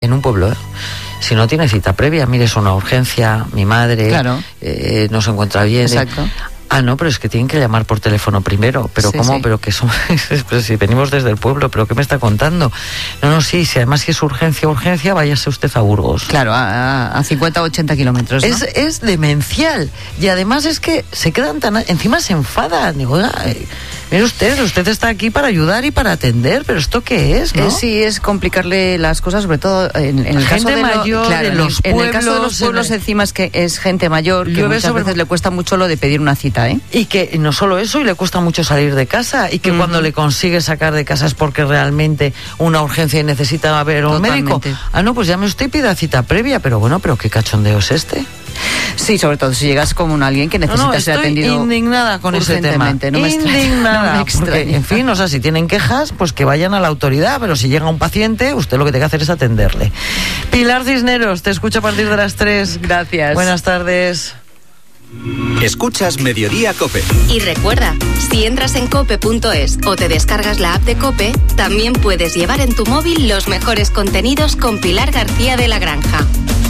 en un pueblo, si no tiene cita previa, mire, es una urgencia, mi madre claro. No se encuentra bien. Exacto. No, pero es que tienen que llamar por teléfono primero. ¿Pero sí, cómo? Sí. Pero que somos, pero si venimos desde el pueblo, ¿pero qué me está contando? No, sí, si además si es urgencia, váyase usted a Burgos. Claro, a 50 o 80 kilómetros, ¿no? Es demencial. Y además es que se quedan tan... Encima se enfadan. Digo, mire usted está aquí para ayudar y para atender, pero ¿esto qué es, no? Sí, es complicarle las cosas, sobre todo en el caso de mayor, claro, en los pueblos, en el caso de los pueblos encima es que es gente mayor, que muchas veces le cuesta mucho lo de pedir una cita, Y que no solo eso, y le cuesta mucho salir de casa, y que cuando le consigue sacar de casa es porque realmente una urgencia y necesita ver a un médico. No, pues llame usted y pida cita previa, pero bueno, pero qué cachondeo es este. Sí, sobre todo si llegas como alguien que necesita ser atendido. Estoy indignada con ese tema. Indignada. Porque, en fin, si tienen quejas, pues que vayan a la autoridad, pero si llega un paciente, usted lo que tiene que hacer es atenderle. Pilar Cisneros, te escucho a partir de las 3. Gracias. Buenas tardes. Escuchas Mediodía COPE. Y recuerda, si entras en cope.es o te descargas la app de COPE, también puedes llevar en tu móvil los mejores contenidos con Pilar García de la Granja.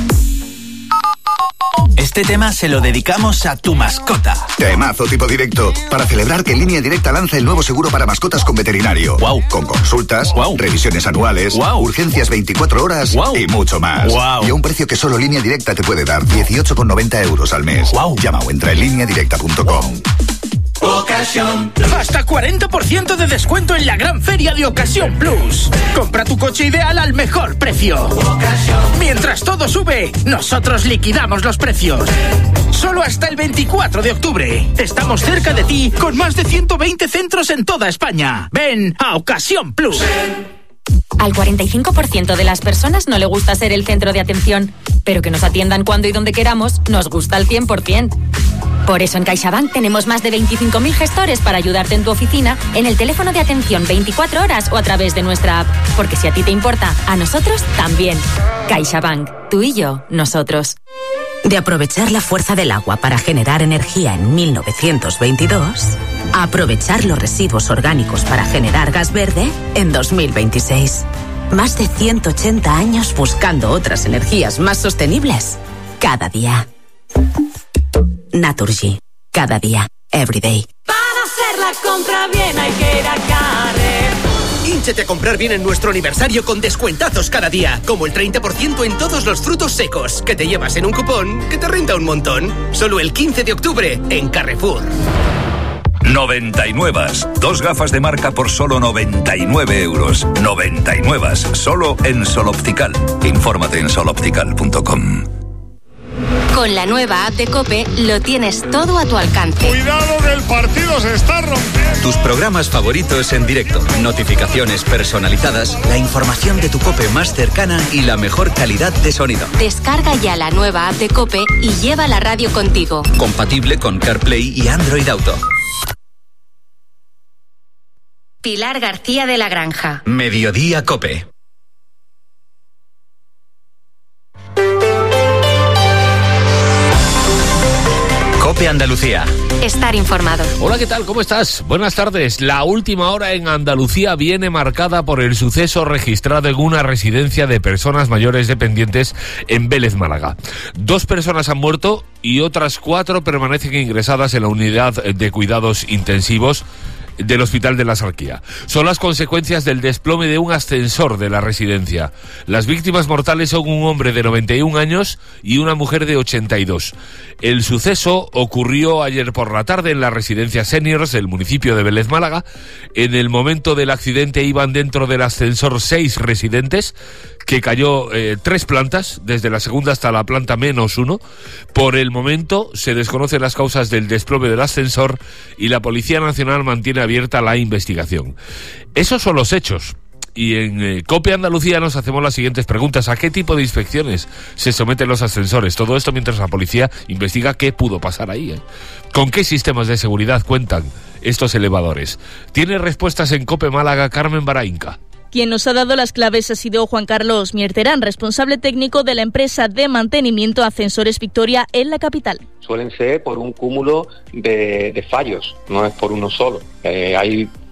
Este tema se lo dedicamos a tu mascota. Temazo tipo directo. Para celebrar que Línea Directa lanza el nuevo seguro para mascotas con veterinario. Wow. Con consultas, revisiones anuales, urgencias 24 horas y mucho más. Wow. Y a un precio que solo Línea Directa te puede dar, 18,90 € al mes. Llama o entra en lineadirecta.com. Ocasión Plus. Hasta 40% de descuento en la gran feria de Ocasión Plus. Compra tu coche ideal al mejor precio. Mientras todo sube, nosotros liquidamos los precios. Solo hasta el 24 de octubre. Estamos cerca de ti con más de 120 centros en toda España. Ven a Ocasión Plus. Al 45% de las personas no le gusta ser el centro de atención, pero que nos atiendan cuando y donde queramos nos gusta al 100%. Por eso en CaixaBank tenemos más de 25.000 gestores para ayudarte en tu oficina, en el teléfono de atención 24 horas o a través de nuestra app. Porque si a ti te importa, a nosotros también. CaixaBank, tú y yo, nosotros. De aprovechar la fuerza del agua para generar energía en 1922, a aprovechar los residuos orgánicos para generar gas verde en 2026. Más de 180 años buscando otras energías más sostenibles cada día. Naturgy. Cada día. Every day. Para hacer la compra bien hay que ir a Carrefour. Hínchate a comprar bien en nuestro aniversario con descuentazos cada día, como el 30% en todos los frutos secos, que te llevas en un cupón que te renta un montón. Solo el 15 de octubre en Carrefour. 99. 2 gafas de marca por solo 99 euros. 99. Solo en Sol Optical. Infórmate en soloptical.com. Con la nueva app de COPE lo tienes todo a tu alcance. Cuidado que el partido se está rompiendo. Tus programas favoritos en directo, notificaciones personalizadas, la información de tu COPE más cercana y la mejor calidad de sonido. Descarga ya la nueva app de COPE y lleva la radio contigo. Compatible con CarPlay y Android Auto. Pilar García de la Granja. Mediodía COPE. COPE Andalucía. Estar informado. Hola, ¿qué tal? ¿Cómo estás? Buenas tardes. La última hora en Andalucía viene marcada por el suceso registrado en una residencia de personas mayores dependientes en Vélez, Málaga. 2 personas han muerto y otras 4 permanecen ingresadas en la unidad de cuidados intensivos del Hospital de la Sarquía. Son las consecuencias del desplome de un ascensor de la residencia. Las víctimas mortales son un hombre de 91 años y una mujer de 82. El suceso ocurrió ayer por la tarde en la residencia Seniors del municipio de Vélez, Málaga. En el momento del accidente iban dentro del ascensor 6 residentes, que cayó 3 plantas, desde la segunda hasta la planta -1. Por el momento se desconocen las causas del desplome del ascensor y la Policía Nacional mantiene abierta la investigación. Esos son los hechos. Y en COPE Andalucía nos hacemos las siguientes preguntas. ¿A qué tipo de inspecciones se someten los ascensores? Todo esto mientras la policía investiga qué pudo pasar ahí. ¿Con qué sistemas de seguridad cuentan estos elevadores? Tiene respuestas en COPE Málaga Carmen Barainca. Quien nos ha dado las claves ha sido Juan Carlos Mierterán, responsable técnico de la empresa de mantenimiento Ascensores Victoria en la capital. Suelen ser por un cúmulo de fallos, no es por uno solo. Hay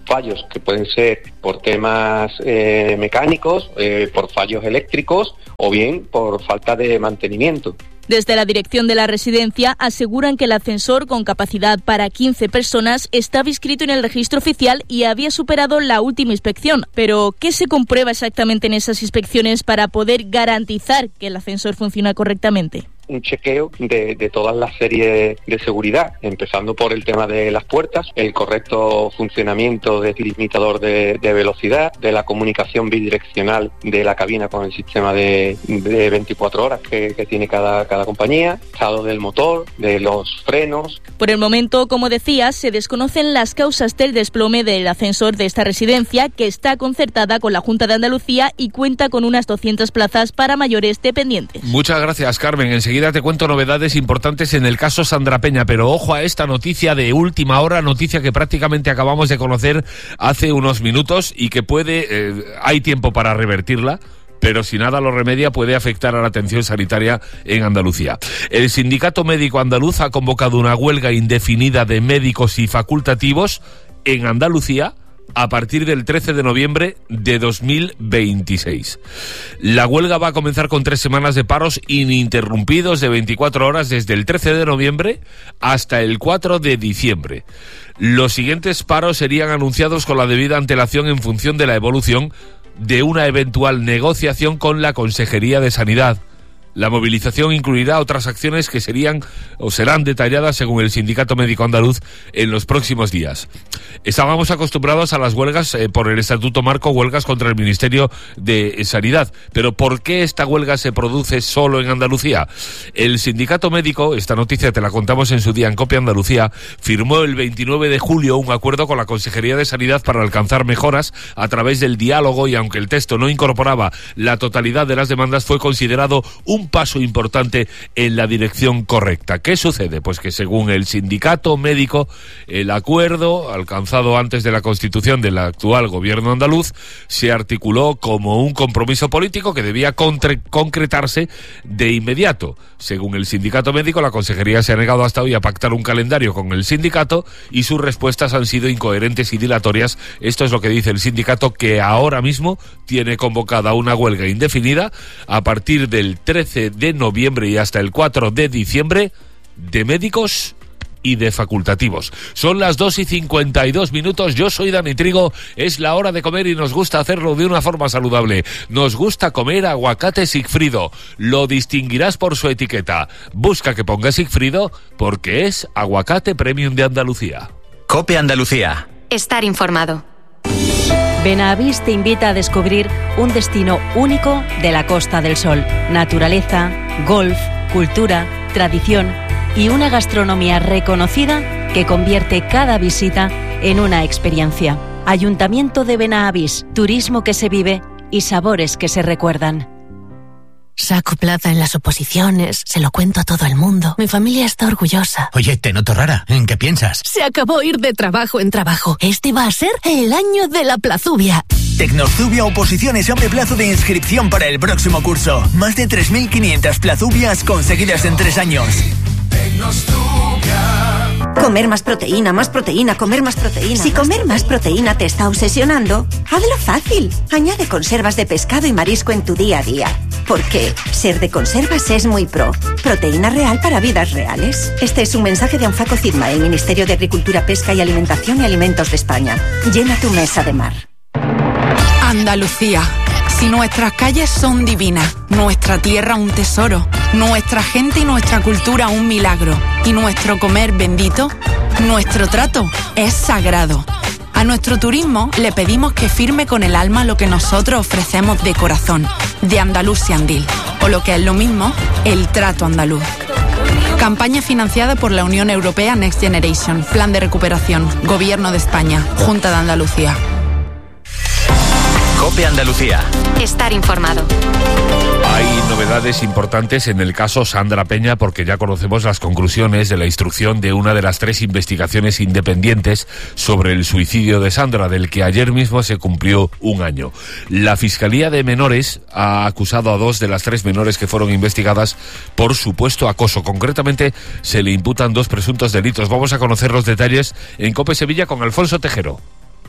fallos que pueden ser por temas mecánicos, por fallos eléctricos o bien por falta de mantenimiento. Desde la dirección de la residencia aseguran que el ascensor, con capacidad para 15 personas, estaba inscrito en el registro oficial y había superado la última inspección. Pero, ¿qué se comprueba exactamente en esas inspecciones para poder garantizar que el ascensor funciona correctamente? Un chequeo de todas las series de seguridad, empezando por el tema de las puertas, el correcto funcionamiento del limitador de velocidad, de la comunicación bidireccional de la cabina con el sistema de 24 horas que tiene cada compañía, estado del motor, de los frenos. Por el momento, como decía, se desconocen las causas del desplome del ascensor de esta residencia, que está concertada con la Junta de Andalucía y cuenta con unas 200 plazas para mayores dependientes. Muchas gracias, Carmen. Enseguida te cuento novedades importantes en el caso Sandra Peña, pero ojo a esta noticia de última hora, noticia que prácticamente acabamos de conocer hace unos minutos y que hay tiempo para revertirla, pero si nada lo remedia puede afectar a la atención sanitaria en Andalucía. El Sindicato Médico Andaluz ha convocado una huelga indefinida de médicos y facultativos en Andalucía a partir del 13 de noviembre de 2026. La huelga va a comenzar con 3 semanas de paros ininterrumpidos de 24 horas desde el 13 de noviembre hasta el 4 de diciembre. Los siguientes paros serían anunciados con la debida antelación en función de la evolución de una eventual negociación con la Consejería de Sanidad. La movilización incluirá otras acciones que serían o serán detalladas según el Sindicato Médico Andaluz en los próximos días. Estábamos acostumbrados a las huelgas por el Estatuto Marco, huelgas contra el Ministerio de Sanidad. Pero ¿por qué esta huelga se produce solo en Andalucía? El Sindicato Médico, esta noticia te la contamos en su día en Copia Andalucía, firmó el 29 de julio un acuerdo con la Consejería de Sanidad para alcanzar mejoras a través del diálogo, y aunque el texto no incorporaba la totalidad de las demandas, fue considerado un paso importante en la dirección correcta. ¿Qué sucede? Pues que según el Sindicato Médico, el acuerdo alcanzado antes de la constitución del actual gobierno andaluz se articuló como un compromiso político que debía concretarse de inmediato. Según el Sindicato Médico, la Consejería se ha negado hasta hoy a pactar un calendario con el sindicato y sus respuestas han sido incoherentes y dilatorias. Esto es lo que dice el sindicato, que ahora mismo tiene convocada una huelga indefinida a partir del 13 de noviembre y hasta el 4 de diciembre de médicos y de facultativos. Son las 2:52. Yo soy Dani Trigo. Es la hora de comer y nos gusta hacerlo de una forma saludable. Nos gusta comer aguacate Sigfrido. Lo distinguirás por su etiqueta. Busca que ponga Sigfrido porque es aguacate premium de Andalucía. COPE Andalucía. Estar informado. Benavís te invita a descubrir un destino único de la Costa del Sol. Naturaleza, golf, cultura, tradición y una gastronomía reconocida que convierte cada visita en una experiencia. Ayuntamiento de Benavís, turismo que se vive y sabores que se recuerdan. Saco plaza en las oposiciones, se lo cuento a todo el mundo. Mi familia está orgullosa. Oye, te noto rara. ¿En qué piensas? Se acabó ir de trabajo en trabajo. Este va a ser el año de la Plazubia. Tecnozubia Oposiciones abre plazo de inscripción para el próximo curso. Más de 3.500 plazubias conseguidas en 3 años. Comer más proteína, comer más proteína. Si comer más proteína te está obsesionando, hazlo fácil. Añade conservas de pescado y marisco en tu día a día. Porque ser de conservas es muy pro. Proteína real para vidas reales. Este es un mensaje de Anfaco Cidma, el Ministerio de Agricultura, Pesca y Alimentación y Alimentos de España. Llena tu mesa de mar. Andalucía. Si nuestras calles son divinas, nuestra tierra un tesoro, nuestra gente y nuestra cultura un milagro, y nuestro comer bendito, nuestro trato es sagrado. A nuestro turismo le pedimos que firme con el alma lo que nosotros ofrecemos de corazón, de Andalusiandil, o lo que es lo mismo, el trato andaluz. Campaña financiada por la Unión Europea Next Generation, Plan de Recuperación, Gobierno de España, Junta de Andalucía. COPE Andalucía. Estar informado. Hay novedades importantes en el caso Sandra Peña porque ya conocemos las conclusiones de la instrucción de una de las 3 investigaciones independientes sobre el suicidio de Sandra, del que ayer mismo se cumplió 1 año. La Fiscalía de Menores ha acusado a 2 de las 3 menores que fueron investigadas por supuesto acoso. Concretamente se le imputan 2 presuntos delitos. Vamos a conocer los detalles en COPE Sevilla con Alfonso Tejero.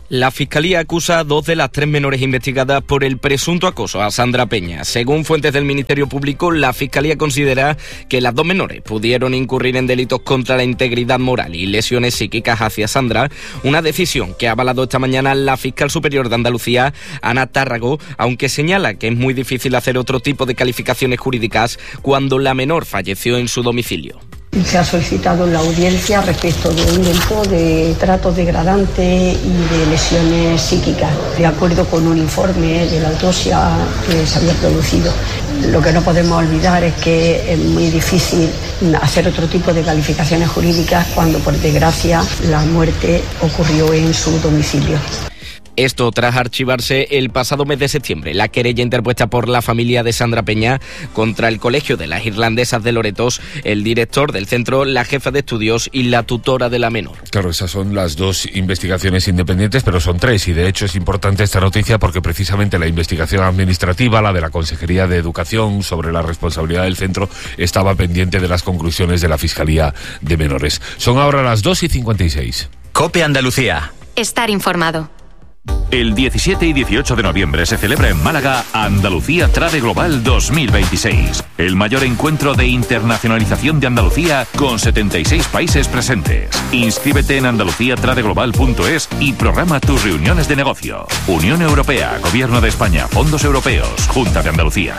La Fiscalía acusa a 2 de las 3 menores investigadas por el presunto acoso a Sandra Peña. Según fuentes del Ministerio Público, la Fiscalía considera que las 2 menores pudieron incurrir en delitos contra la integridad moral y lesiones psíquicas hacia Sandra, una decisión que ha avalado esta mañana la fiscal superior de Andalucía, Ana Tárrago, aunque señala que es muy difícil hacer otro tipo de calificaciones jurídicas cuando la menor falleció en su domicilio. Se ha solicitado en la audiencia respecto de un delito de trato degradante y de lesiones psíquicas, de acuerdo con un informe de la autopsia que se había producido. Lo que no podemos olvidar es que es muy difícil hacer otro tipo de calificaciones jurídicas cuando, por desgracia, la muerte ocurrió en su domicilio. Esto tras archivarse el pasado mes de septiembre la querella interpuesta por la familia de Sandra Peña contra el Colegio de las Irlandesas de Loretos, el director del centro, la jefa de estudios y la tutora de la menor. Claro, esas son las 2 investigaciones independientes, pero son 3, y de hecho es importante esta noticia porque precisamente la investigación administrativa, la de la Consejería de Educación sobre la responsabilidad del centro, estaba pendiente de las conclusiones de la Fiscalía de Menores. Son ahora las 2:56. COPE Andalucía. Estar informado. El 17 y 18 de noviembre se celebra en Málaga Andalucía Trade Global 2026, el mayor encuentro de internacionalización de Andalucía con 76 países presentes. Inscríbete en andaluciatradeglobal.es y programa tus reuniones de negocio. Unión Europea, Gobierno de España, Fondos Europeos, Junta de Andalucía.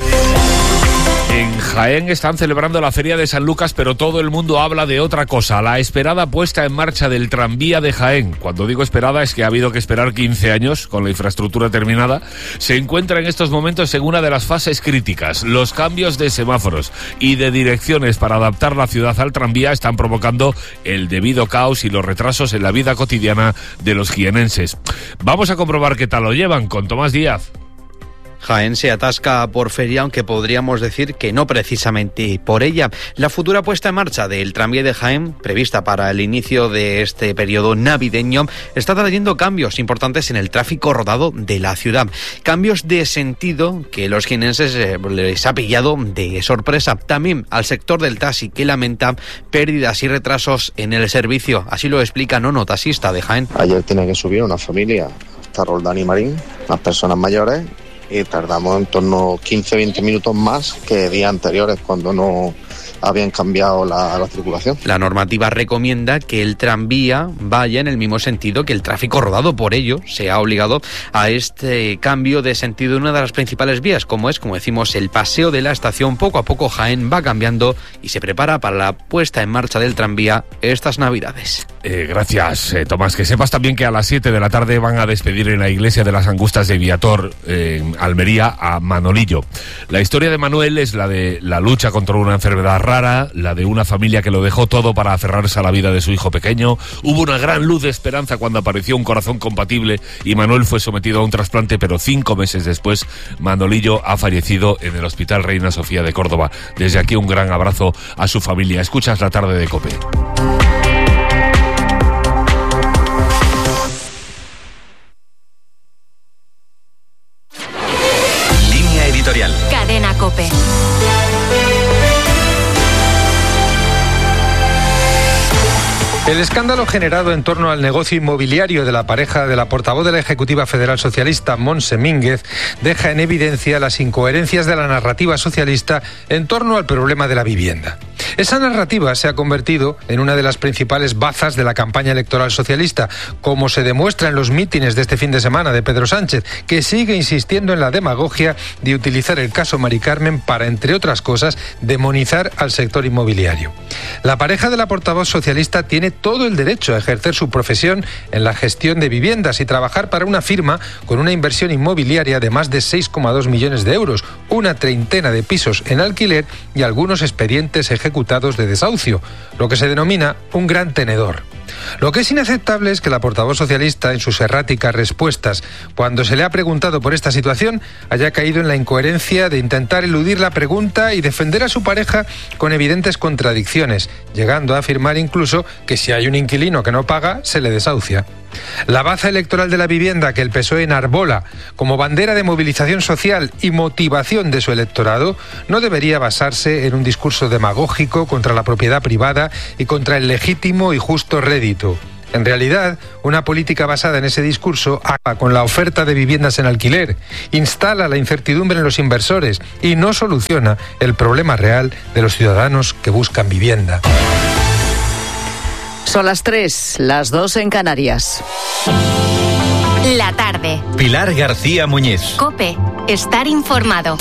En Jaén están celebrando la Feria de San Lucas, pero todo el mundo habla de otra cosa, la esperada puesta en marcha del tranvía de Jaén. Cuando digo esperada es que ha habido que esperar 15 años con la infraestructura terminada. Se encuentra en estos momentos en una de las fases críticas. Los cambios de semáforos y de direcciones para adaptar la ciudad al tranvía están provocando el debido caos y los retrasos en la vida cotidiana de los jienenses. Vamos a comprobar qué tal lo llevan con Tomás Díaz. Jaén se atasca por feria, aunque podríamos decir que no precisamente por ella. La futura puesta en marcha del tranvía de Jaén, prevista para el inicio de este periodo navideño, está trayendo cambios importantes en el tráfico rodado de la ciudad. Cambios de sentido que los jienenses les ha pillado de sorpresa. También al sector del taxi, que lamenta pérdidas y retrasos en el servicio. Así lo explica Nono, taxista de Jaén. Ayer tiene que subir una familia hasta Roldán y Marín, las personas mayores, y tardamos en torno a 15-20 minutos más que días anteriores cuando no habían cambiado la circulación. La normativa recomienda que el tranvía vaya en el mismo sentido que el tráfico rodado. Por ello, se ha obligado a este cambio de sentido en una de las principales vías, como decimos, el paseo de la estación. Poco a poco Jaén va cambiando y se prepara para la puesta en marcha del tranvía estas Navidades. Gracias, Tomás. Que sepas también que a las 7 de la tarde van a despedir en la iglesia de las Angustas de Viator, en Almería, a Manolillo. La historia de Manuel es la de la lucha contra una enfermedad rara, la de una familia que lo dejó todo para aferrarse a la vida de su hijo pequeño. Hubo una gran luz de esperanza cuando apareció un corazón compatible y Manuel fue sometido a un trasplante, pero 5 meses después Manolillo ha fallecido en el Hospital Reina Sofía de Córdoba. Desde aquí un gran abrazo a su familia. Escuchas La Tarde de COPE. Línea editorial. Cadena COPE. El escándalo generado en torno al negocio inmobiliario de la pareja de la portavoz de la Ejecutiva Federal Socialista, Montse Mínguez, deja en evidencia las incoherencias de la narrativa socialista en torno al problema de la vivienda. Esa narrativa se ha convertido en una de las principales bazas de la campaña electoral socialista, como se demuestra en los mítines de este fin de semana de Pedro Sánchez, que sigue insistiendo en la demagogia de utilizar el caso Mari Carmen para, entre otras cosas, demonizar al sector inmobiliario. La pareja de la portavoz socialista tiene todo el derecho a ejercer su profesión en la gestión de viviendas y trabajar para una firma con una inversión inmobiliaria de más de 6,2 millones de euros, una treintena de pisos en alquiler y algunos expedientes ejecutados de desahucio, lo que se denomina un gran tenedor. Lo que es inaceptable es que la portavoz socialista, en sus erráticas respuestas, cuando se le ha preguntado por esta situación, haya caído en la incoherencia de intentar eludir la pregunta y defender a su pareja con evidentes contradicciones, llegando a afirmar incluso que si hay un inquilino que no paga, se le desahucia. La baza electoral de la vivienda que el PSOE enarbola como bandera de movilización social y motivación de su electorado no debería basarse en un discurso demagógico contra la propiedad privada y contra el legítimo y justo rédito. En realidad, una política basada en ese discurso acaba con la oferta de viviendas en alquiler, instala la incertidumbre en los inversores y no soluciona el problema real de los ciudadanos que buscan vivienda. Son las 3, las 2 en Canarias. La tarde. Pilar García Muñiz. COPE. Estar informado.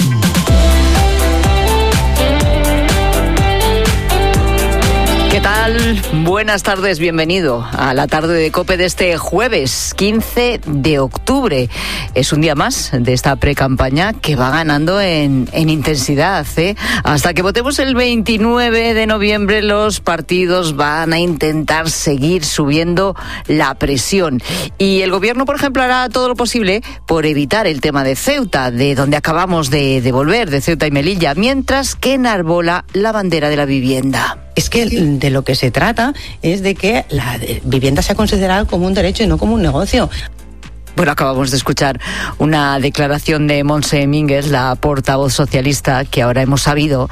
¿Qué tal? Buenas tardes, bienvenido a la tarde de COPE de este jueves 15 de octubre. Es un día más de esta precampaña que va ganando en intensidad, ¿eh? Hasta que votemos el 29 de noviembre los partidos van a intentar seguir subiendo la presión. Y el gobierno, por ejemplo, hará todo lo posible por evitar el tema de Ceuta, de donde acabamos de volver, de Ceuta y Melilla, mientras que enarbola la bandera de la vivienda. Es que de lo que se trata es de que la vivienda sea considerada como un derecho y no como un negocio. Bueno, acabamos de escuchar una declaración de Montse Mínguez, la portavoz socialista, que ahora hemos sabido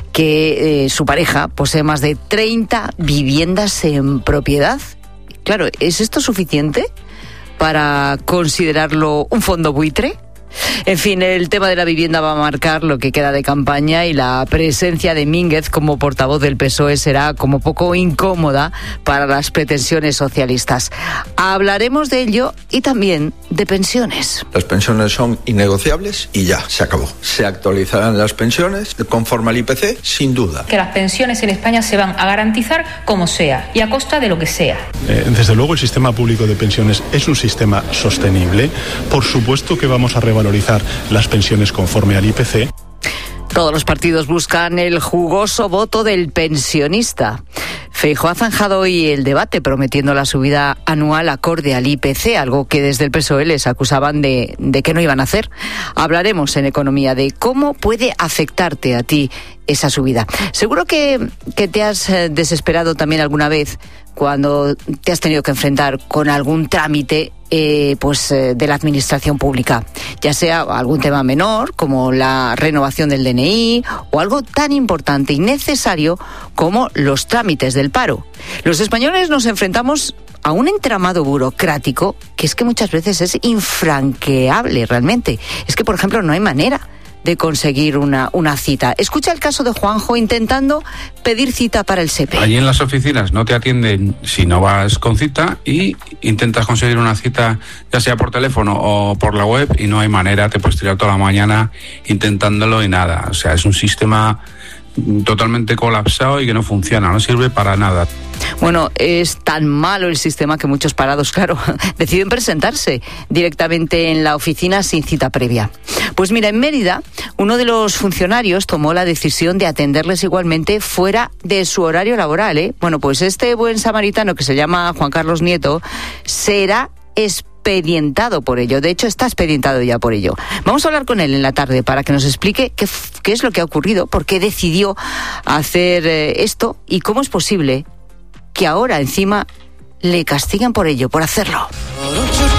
que su pareja posee más de 30 viviendas en propiedad. Claro, ¿es esto suficiente para considerarlo un fondo buitre? En fin, el tema de la vivienda va a marcar lo que queda de campaña y la presencia de Mínguez como portavoz del PSOE será como poco incómoda para las pretensiones socialistas. Hablaremos de ello y también de pensiones. Las pensiones son innegociables y ya, se acabó. Se actualizarán las pensiones conforme al IPC, sin duda. Que las pensiones en España se van a garantizar como sea y a costa de lo que sea. Desde luego el sistema público de pensiones es un sistema sostenible. Por supuesto que vamos a revalorizar las pensiones conforme al IPC. Todos los partidos buscan el jugoso voto del pensionista. Feijóo ha zanjado hoy el debate prometiendo la subida anual acorde al IPC, algo que desde el PSOE les acusaban de que no iban a hacer. Hablaremos en Economía de cómo puede afectarte a ti esa subida. Seguro que te has desesperado también alguna vez cuando te has tenido que enfrentar con algún trámite de la administración pública, ya sea algún tema menor como la renovación del DNI o algo tan importante y necesario como los trámites del paro. Los españoles nos enfrentamos a un entramado burocrático que es que muchas veces es infranqueable realmente. Es que, por ejemplo, no hay manera de conseguir una cita. Escucha el caso de Juanjo intentando pedir cita para el SEPE. Allí en las oficinas no te atienden si no vas con cita y intentas conseguir una cita ya sea por teléfono o por la web y no hay manera, te puedes tirar toda la mañana intentándolo y nada. O sea, es un sistema totalmente colapsado y que no funciona, no sirve para nada. Bueno, es tan malo el sistema que muchos parados, claro, deciden presentarse directamente en la oficina sin cita previa. Pues mira, en Mérida, uno de los funcionarios tomó la decisión de atenderles igualmente fuera de su horario laboral, ¿eh? Bueno, pues este buen samaritano que se llama Juan Carlos Nieto será expedientado por ello. De hecho, está expedientado ya por ello. Vamos a hablar con él en la tarde para que nos explique qué es lo que ha ocurrido, por qué decidió hacer esto y cómo es posible que ahora encima le castigan por ello, por hacerlo.